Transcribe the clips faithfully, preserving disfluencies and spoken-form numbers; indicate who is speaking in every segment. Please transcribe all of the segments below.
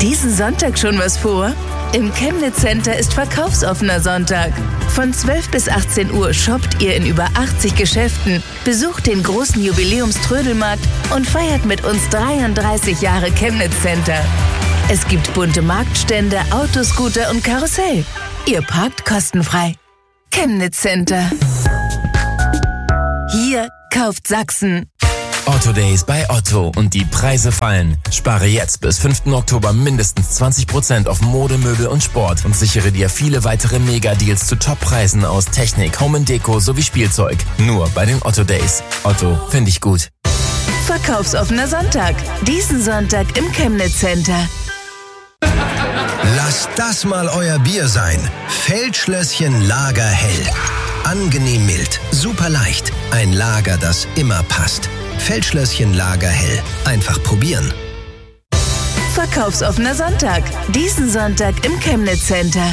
Speaker 1: diesen Sonntag schon was vor? Im Chemnitz Center ist verkaufsoffener Sonntag. Von zwölf bis achtzehn Uhr shoppt ihr in über achtzig Geschäften, besucht den großen Jubiläumströdelmarkt und feiert mit uns dreiunddreißig Jahre Chemnitz Center. Es gibt bunte Marktstände, Autoscooter und Karussell. Ihr parkt kostenfrei. Chemnitz Center. Hier kauft Sachsen.
Speaker 2: Otto Days bei Otto und die Preise fallen. Spare jetzt bis fünften Oktober mindestens zwanzig Prozent auf Mode, Möbel und Sport und sichere dir viele weitere Mega-Deals zu Top-Preisen aus Technik, Home and Deko sowie Spielzeug. Nur bei den Otto Days. Otto, finde ich gut.
Speaker 1: Verkaufsoffener Sonntag. Diesen Sonntag im Chemnitz Center.
Speaker 3: Lasst das mal euer Bier sein. Feldschlösschen Lager Hell. Angenehm mild, super leicht. Ein Lager, das immer passt. Feldschlösschen Lager Hell. Einfach probieren.
Speaker 1: Verkaufsoffener Sonntag. Diesen Sonntag im Chemnitz Center.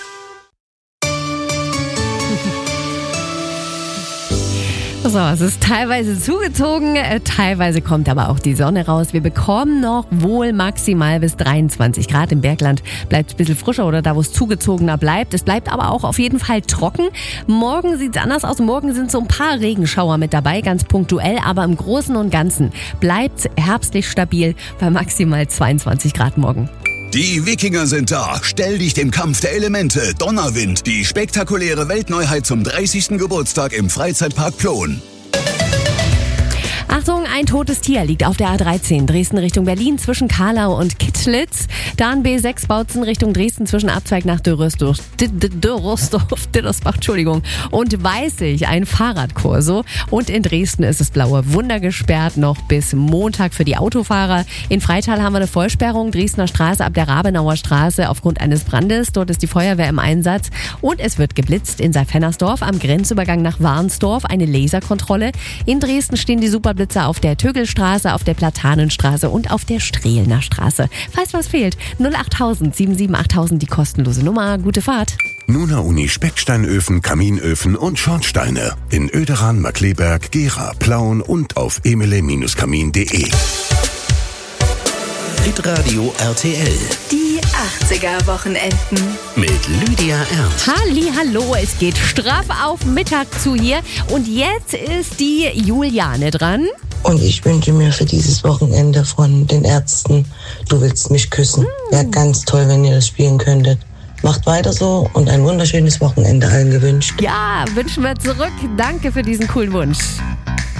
Speaker 4: So, es ist teilweise zugezogen, äh, teilweise kommt aber auch die Sonne raus. Wir bekommen noch wohl maximal bis dreiundzwanzig Grad. Im Bergland bleibt es ein bisschen frischer oder da, wo es zugezogener bleibt. Es bleibt aber auch auf jeden Fall trocken. Morgen sieht es anders aus. Morgen sind so ein paar Regenschauer mit dabei, ganz punktuell. Aber im Großen und Ganzen bleibt es herbstlich stabil bei maximal zweiundzwanzig Grad morgen.
Speaker 5: Die Wikinger sind da. Stell dich dem Kampf der Elemente. Donnerwind. Die spektakuläre Weltneuheit zum dreißigsten Geburtstag im Freizeitpark Plon.
Speaker 4: Achtung, ein totes Tier liegt auf der A dreizehn, Dresden Richtung Berlin zwischen Kahlau und Kittlitz. Dann B sechs Bautzen Richtung Dresden zwischen Abzweig nach Dürrosdorf, Dürrosdorf, Dittersbach, Entschuldigung. Und Weißig, ein Fahrradkorso. Und in Dresden ist das blaue Wunder gesperrt, noch bis Montag für die Autofahrer. In Freital haben wir eine Vollsperrung, Dresdner Straße ab der Rabenauer Straße aufgrund eines Brandes. Dort ist die Feuerwehr im Einsatz. Und es wird geblitzt in Saalfennersdorf am Grenzübergang nach Warnsdorf, eine Laserkontrolle. In Dresden stehen die Superblitzer auf der Tögelstraße, auf der Platanenstraße und auf der Strehlner Straße. Falls was fehlt, null achttausend, sieben sieben achttausend, die kostenlose Nummer. Gute Fahrt.
Speaker 6: Nuna Uni Specksteinöfen, Kaminöfen und Schornsteine. In Oederan, Markleberg, Gera, Plauen und auf emele Kamin punkt de.
Speaker 3: Hitradio R T L.
Speaker 1: Die achtziger-Wochenenden.
Speaker 3: Mit Lydia Ernst.
Speaker 4: Halli, hallo, es geht straff auf Mittag zu hier. Und jetzt ist die Juliane dran.
Speaker 7: Und ich wünsche mir für dieses Wochenende von den Ärzten, du willst mich küssen. Mm. Wäre ganz toll, wenn ihr das spielen könntet. Macht weiter so und ein wunderschönes Wochenende allen gewünscht.
Speaker 4: Ja, wünschen wir zurück. Danke für diesen coolen Wunsch.